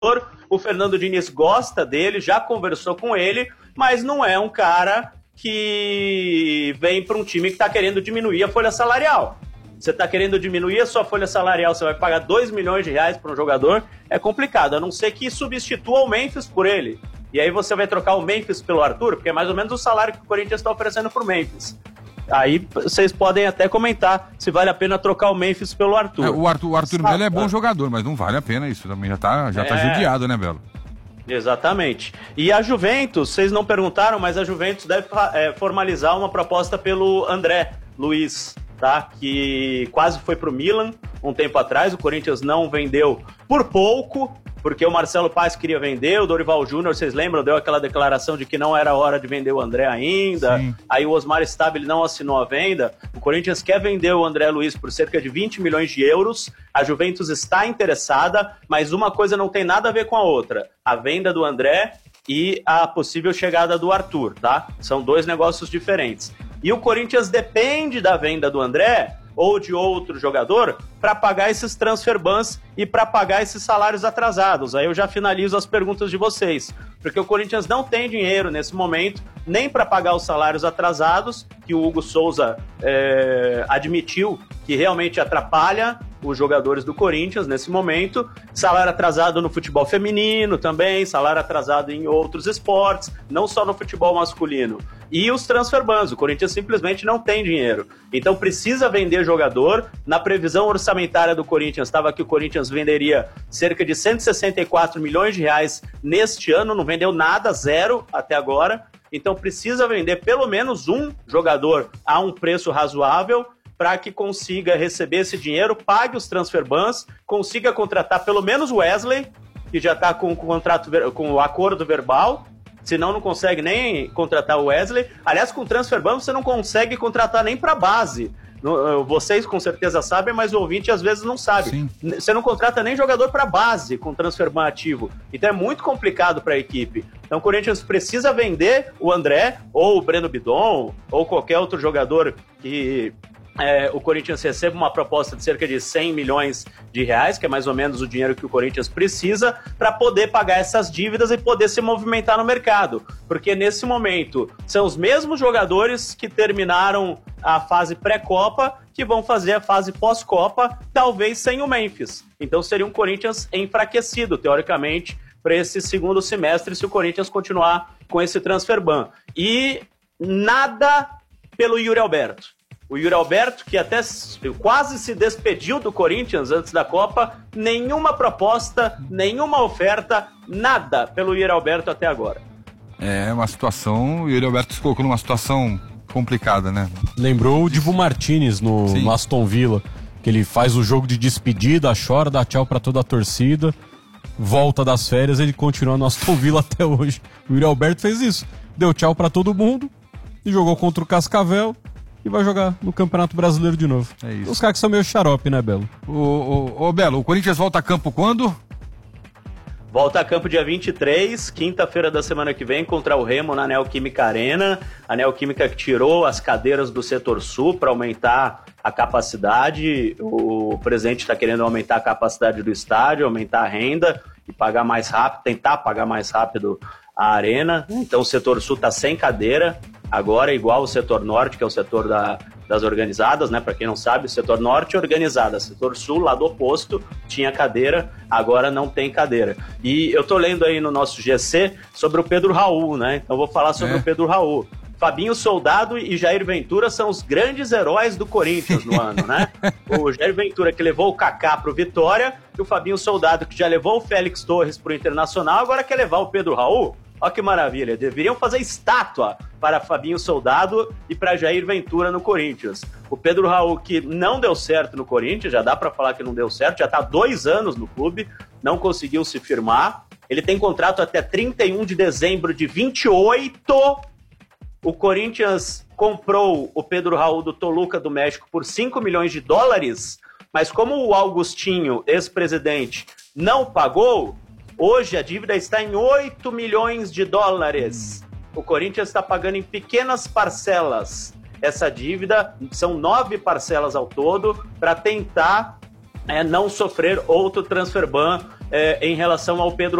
O Fernando Diniz gosta dele, já conversou com ele, mas não é um cara que vem para um time que está querendo diminuir a folha salarial. Você está querendo diminuir a sua folha salarial, você vai pagar 2 milhões de reais para um jogador, é complicado, a não ser que substitua o Memphis por ele. E aí você vai trocar o Memphis pelo Arthur, porque é mais ou menos o salário que o Corinthians está oferecendo para o Memphis. Aí vocês podem até comentar se vale a pena trocar o Memphis pelo Arthur. O Arthur Melo é bom jogador, mas não vale a pena isso. Também já tá judiado, né, Belo? Exatamente. E a Juventus, vocês não perguntaram, mas a Juventus deve formalizar uma proposta pelo André Luiz, tá? Que quase foi pro Milan um tempo atrás. O Corinthians não vendeu por pouco, porque o Marcelo Paes queria vender, o Dorival Júnior, vocês lembram, deu aquela declaração de que não era hora de vender o André ainda. Sim. Aí o Osmar Stabile não assinou a venda. O Corinthians quer vender o André Luiz por cerca de 20 milhões de euros. A Juventus está interessada, mas uma coisa não tem nada a ver com a outra. A venda do André e a possível chegada do Arthur, tá? São dois negócios diferentes. E o Corinthians depende da venda do André ou de outro jogador para pagar esses transfer bans e para pagar esses salários atrasados. Aí eu já finalizo as perguntas de vocês, porque o Corinthians não tem dinheiro nesse momento nem para pagar os salários atrasados, que o Hugo Souza admitiu que realmente atrapalha os jogadores do Corinthians nesse momento, salário atrasado no futebol feminino também, salário atrasado em outros esportes, não só no futebol masculino. E os transfer bans, o Corinthians simplesmente não tem dinheiro. Então precisa vender jogador. Na previsão orçamentária do Corinthians, estava que o Corinthians venderia cerca de 164 milhões de reais neste ano, não vendeu nada, zero até agora. Então precisa vender pelo menos um jogador a um preço razoável para que consiga receber esse dinheiro, pague os transfer bans, consiga contratar pelo menos o Wesley, que já está com o acordo verbal. Senão não consegue nem contratar o Wesley. Aliás, com o transfer ban você não consegue contratar nem para base. Vocês com certeza sabem, mas o ouvinte às vezes não sabe. Sim. Você não contrata nem jogador para base com transfer ban ativo. Então é muito complicado para a equipe. Então o Corinthians precisa vender o André, ou o Breno Bidon, ou qualquer outro jogador que o Corinthians recebe uma proposta de cerca de 100 milhões de reais, que é mais ou menos o dinheiro que o Corinthians precisa para poder pagar essas dívidas e poder se movimentar no mercado. Porque nesse momento são os mesmos jogadores que terminaram a fase pré-Copa que vão fazer a fase pós-Copa, talvez sem o Memphis. Então seria um Corinthians enfraquecido, teoricamente, para esse segundo semestre, se o Corinthians continuar com esse transfer ban. E nada pelo Yuri Alberto. O Yuri Alberto, que até quase se despediu do Corinthians antes da Copa, nenhuma proposta, nenhuma oferta, nada pelo Yuri Alberto até agora. É uma situação, o Yuri Alberto se colocou numa situação complicada, né? Lembrou o Dibu Martinez no Aston Villa, que ele faz o jogo de despedida, chora, dá tchau pra toda a torcida, volta das férias, ele continua no Aston Villa até hoje. O Yuri Alberto fez isso, deu tchau pra todo mundo e jogou contra o Cascavel. E vai jogar no Campeonato Brasileiro de novo. É isso. Os caras que são meio xarope, né, Belo? Ô, Belo, o Corinthians volta a campo quando? Volta a campo dia 23, quinta-feira da semana que vem, contra o Remo na Neoquímica Arena. A Neoquímica que tirou as cadeiras do setor sul para aumentar a capacidade. O presidente está querendo aumentar a capacidade do estádio, aumentar a renda e pagar mais rápido, tentar pagar mais rápido a arena. Então o setor sul está sem cadeira. Agora é igual o setor norte, que é o setor das organizadas, né? Para quem não sabe, o setor norte é organizada, o setor sul, lado oposto, tinha cadeira, agora não tem cadeira. E eu tô lendo aí no nosso GC sobre o Pedro Raul, né? Então vou falar sobre o Pedro Raul. Fabinho Soldado e Jair Ventura são os grandes heróis do Corinthians no ano, né? O Jair Ventura que levou o Kaká pro Vitória, e o Fabinho Soldado que já levou o Félix Torres pro Internacional, agora quer levar o Pedro Raul. Olha que maravilha, deveriam fazer estátua para Fabinho Soldado e para Jair Ventura no Corinthians. O Pedro Raul, que não deu certo no Corinthians, já dá para falar que não deu certo, já está há 2 anos no clube, não conseguiu se firmar. Ele tem contrato até 31 de dezembro de 28. O Corinthians comprou o Pedro Raul do Toluca do México por 5 milhões de dólares, mas como o Augustinho, ex-presidente, não pagou, hoje a dívida está em 8 milhões de dólares. O Corinthians está pagando em pequenas parcelas essa dívida, são 9 parcelas ao todo, para tentar não sofrer outro transfer ban em relação ao Pedro